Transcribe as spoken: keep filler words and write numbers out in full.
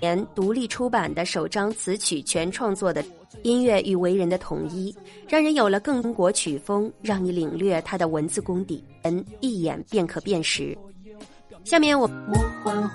年独立出版的首张词曲全创作的音乐与为人的统一，让人有了更中国曲风，让你领略他的文字功底，人一眼便可辨识。下面我